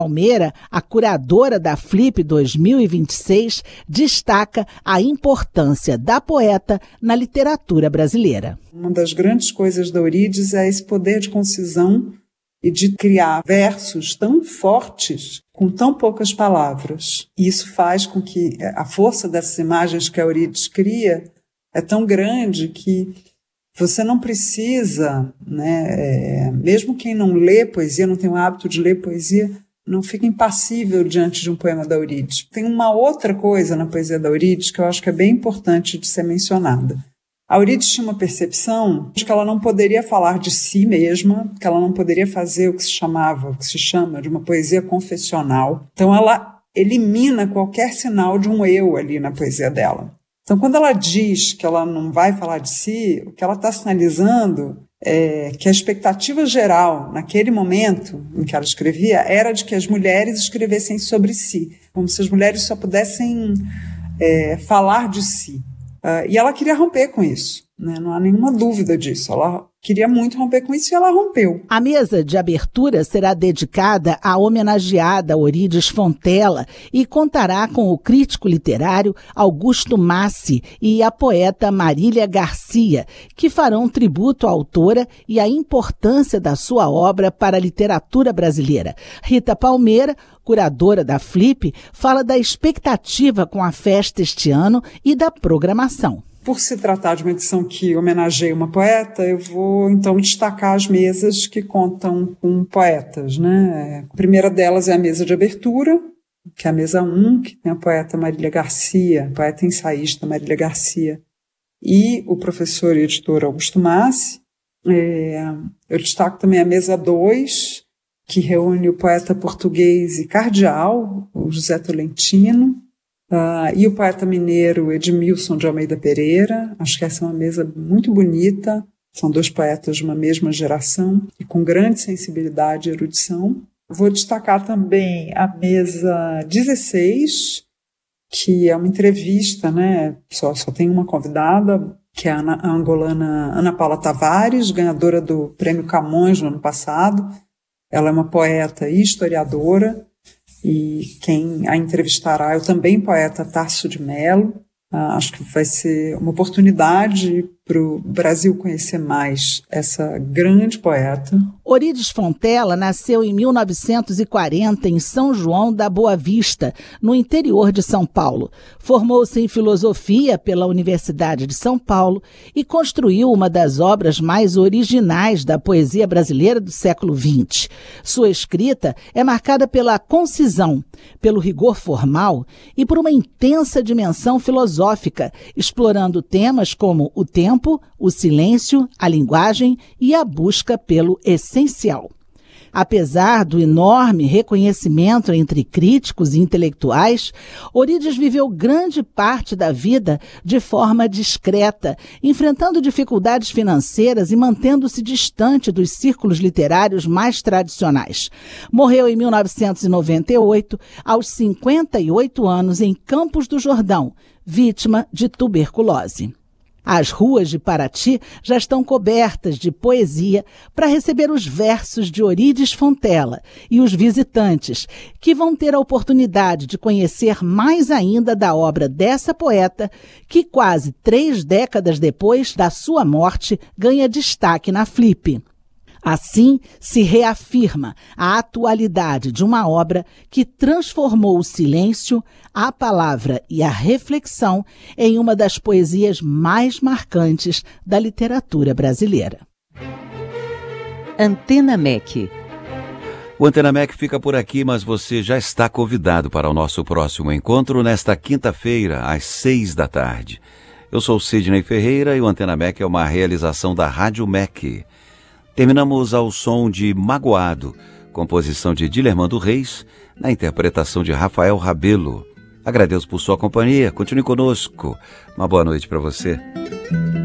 Palmeira, a curadora da Flip 2026, destaca a importância da poeta na literatura brasileira. Uma das grandes coisas da Eurídice é esse poder de concisão e de criar versos tão fortes com tão poucas palavras. E isso faz com que a força dessas imagens que a Eurídice cria é tão grande que você não precisa, mesmo quem não lê poesia, não tem o hábito de ler poesia, não fica impassível diante de um poema da Eurídice. Tem uma outra coisa na poesia da Eurídice que eu acho que é bem importante de ser mencionada. A Eurídice tinha uma percepção de que ela não poderia falar de si mesma, que ela não poderia fazer o que se chama de uma poesia confessional. Então ela elimina qualquer sinal de um eu ali na poesia dela. Então quando ela diz que ela não vai falar de si, o que ela está sinalizando é que a expectativa geral, naquele momento em que ela escrevia, era de que as mulheres escrevessem sobre si, como se as mulheres só pudessem falar de si. E ela queria romper com isso, né? Não há nenhuma dúvida disso. Ela queria muito romper com isso e ela rompeu. A mesa de abertura será dedicada à homenageada Eurídice Fontella e contará com o crítico literário Augusto Massi e a poeta Marília Garcia, que farão tributo à autora e à importância da sua obra para a literatura brasileira. Rita Palmeira, curadora da Flip, fala da expectativa com a festa este ano e da programação. Por se tratar de uma edição que homenageia uma poeta, eu vou então destacar as mesas que contam com poetas, né? A primeira delas é a mesa de abertura, que é a mesa 1, que tem a poeta Marília Garcia, poeta ensaísta Marília Garcia, e o professor e editor Augusto Massi. Eu destaco também a mesa 2, que reúne o poeta português e cardeal, o José Tolentino, e o poeta mineiro Edmilson de Almeida Pereira. Acho que essa é uma mesa muito bonita. São dois poetas de uma mesma geração e com grande sensibilidade e erudição. Vou destacar também a mesa 16, que é uma entrevista, né? Só tem uma convidada, que é a angolana Ana Paula Tavares, ganhadora do Prêmio Camões no ano passado. Ela é uma poeta e historiadora. E quem a entrevistará é o também poeta Tasso de Mello. Acho que vai ser uma oportunidade para o Brasil conhecer mais essa grande poeta. Eurídice Fontella nasceu em 1940 em São João da Boa Vista, no interior de São Paulo. Formou-se em filosofia pela Universidade de São Paulo e construiu uma das obras mais originais da poesia brasileira do século XX. Sua escrita é marcada pela concisão, pelo rigor formal e por uma intensa dimensão filosófica, explorando temas como o tempo, o silêncio, a linguagem e a busca pelo essencial. Apesar do enorme reconhecimento entre críticos e intelectuais, Eurídice viveu grande parte da vida de forma discreta, enfrentando dificuldades financeiras e mantendo-se distante dos círculos literários mais tradicionais. Morreu em 1998, aos 58 anos, em Campos do Jordão, vítima de tuberculose. As ruas de Paraty já estão cobertas de poesia para receber os versos de Eurídice Fontella e os visitantes, que vão ter a oportunidade de conhecer mais ainda da obra dessa poeta, que quase 3 décadas depois da sua morte ganha destaque na Flip. Assim, se reafirma a atualidade de uma obra que transformou o silêncio, a palavra e a reflexão em uma das poesias mais marcantes da literatura brasileira. Antena MEC. O Antena MEC fica por aqui, mas você já está convidado para o nosso próximo encontro nesta quinta-feira, às 6 da tarde. Eu sou Sidney Ferreira e o Antena MEC é uma realização da Rádio MEC. Terminamos ao som de Magoado, composição de Dilermando Reis, na interpretação de Rafael Rabelo. Agradeço por sua companhia, continue conosco. Uma boa noite para você.